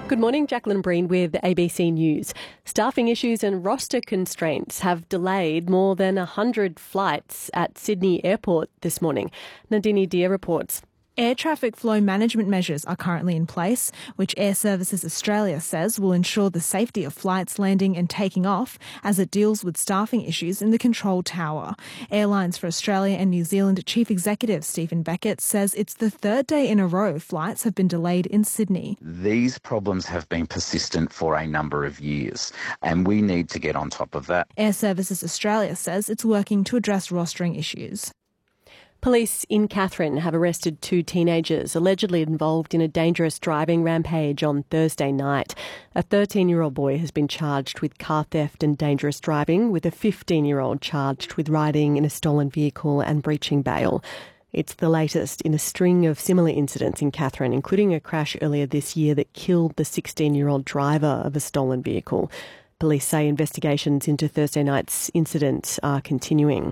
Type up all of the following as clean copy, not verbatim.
Good morning, Jacqueline Breen with ABC News. Staffing issues and roster constraints have delayed more than 100 flights at Sydney Airport this morning. Nandini Deer reports. Air traffic flow management measures are currently in place, which Air Services Australia says will ensure the safety of flights landing and taking off as it deals with staffing issues in the control tower. Airlines for Australia and New Zealand Chief Executive Stephen Beckett says it's the third day in a row flights have been delayed in Sydney. These problems have been persistent for a number of years, and we need to get on top of that. Air Services Australia says it's working to address rostering issues. Police in Katherine have arrested 2 teenagers allegedly involved in a dangerous driving rampage on Thursday night. A 13-year-old boy has been charged with car theft and dangerous driving, with a 15-year-old charged with riding in a stolen vehicle and breaching bail. It's the latest in a string of similar incidents in Katherine, including a crash earlier this year that killed the 16-year-old driver of a stolen vehicle. Police say investigations into Thursday night's incident are continuing.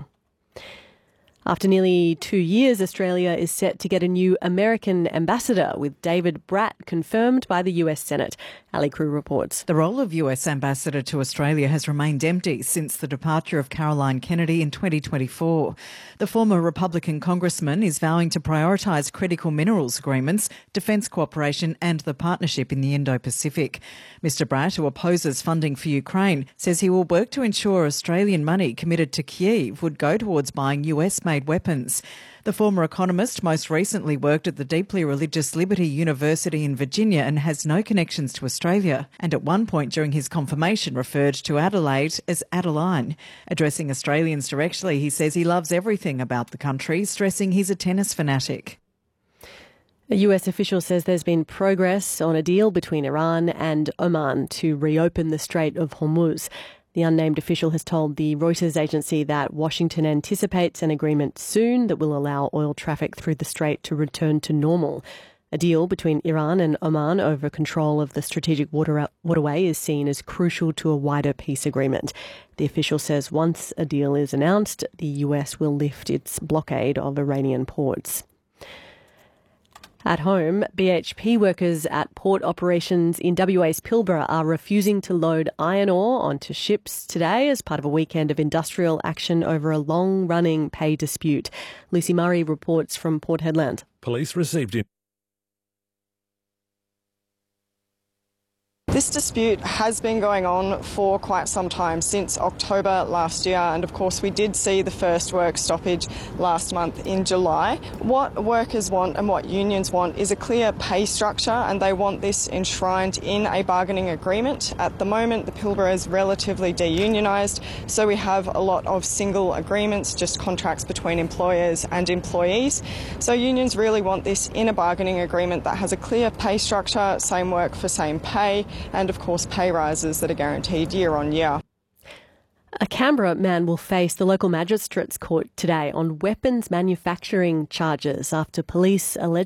After nearly 2 years, Australia is set to get a new American ambassador, with David Bratt confirmed by the US Senate. Ali Crew reports. The role of US ambassador to Australia has remained empty since the departure of Caroline Kennedy in 2024. The former Republican congressman is vowing to prioritise critical minerals agreements, defence cooperation and the partnership in the Indo-Pacific. Mr Bratt, who opposes funding for Ukraine, says he will work to ensure Australian money committed to Kyiv would go towards buying US-made weapons. The former economist most recently worked at the deeply religious Liberty University in Virginia and has no connections to Australia, and at one point during his confirmation referred to Adelaide as Adeline. Addressing Australians directly, he says he loves everything about the country, stressing he's a tennis fanatic. A US official says there's been progress on a deal between Iran and Oman to reopen the Strait of Hormuz. The unnamed official has told the Reuters agency that Washington anticipates an agreement soon that will allow oil traffic through the strait to return to normal. A deal between Iran and Oman over control of the strategic waterway is seen as crucial to a wider peace agreement. The official says once a deal is announced, the US will lift its blockade of Iranian ports. At home, BHP workers at port operations in WA's Pilbara are refusing to load iron ore onto ships today as part of a weekend of industrial action over a long-running pay dispute. Lucy Murray reports from Port Hedland. Police received it. This dispute has been going on for quite some time, since October last year, and of course we did see the first work stoppage last month in July. What workers want and what unions want is a clear pay structure, and they want this enshrined in a bargaining agreement. At the moment, the Pilbara is relatively deunionised, so we have a lot of single agreements, just contracts between employers and employees. So unions really want this in a bargaining agreement that has a clear pay structure, same work for same pay, and of course pay rises that are guaranteed year on year. A Canberra man will face the local magistrates court today on weapons manufacturing charges after police